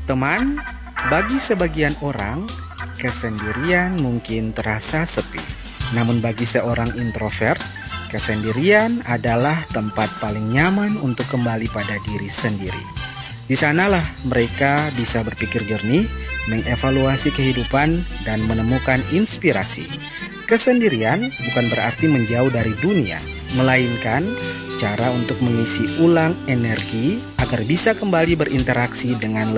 Teman-teman, bagi sebagian orang, kesendirian mungkin terasa sepi. Namun bagi seorang introvert, kesendirian adalah tempat paling nyaman untuk kembali pada diri sendiri. Di sanalah mereka bisa berpikir jernih, mengevaluasi kehidupan, dan menemukan inspirasi. Kesendirian bukan berarti menjauh dari dunia, melainkan cara untuk mengisi ulang energi agar bisa kembali berinteraksi dengan